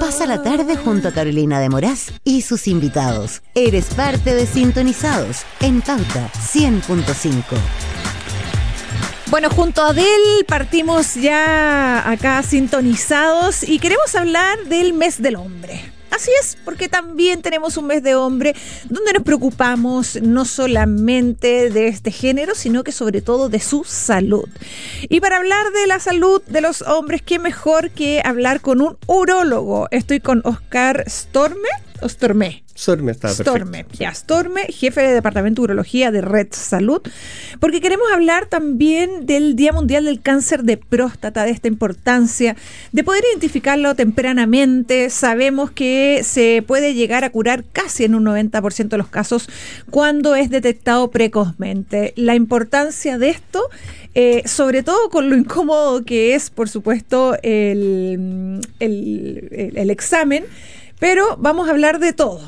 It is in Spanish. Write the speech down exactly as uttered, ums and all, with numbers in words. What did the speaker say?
Pasa la tarde junto a Carolina de Moraz y sus invitados. Eres parte de Sintonizados en Pauta cien punto cinco. Bueno, junto a Adel partimos ya acá sintonizados y queremos hablar del mes del hombre. Así es, porque también tenemos un mes de hombre donde nos preocupamos no solamente de este género, sino que sobre todo de su salud. Y para hablar de la salud de los hombres, qué mejor que hablar con un urólogo. Estoy con Oscar Storme, o Storme. Storme está perfecto. Storme, ya, Storme, jefe de Departamento de Urología de Red Salud, porque queremos hablar también del Día Mundial del Cáncer de Próstata, de esta importancia de poder identificarlo tempranamente. Sabemos que se puede llegar a curar casi en un noventa por ciento de los casos cuando es detectado precozmente. La importancia de esto, eh, sobre todo con lo incómodo que es, por supuesto, el, el, el, el examen, pero vamos a hablar de todo.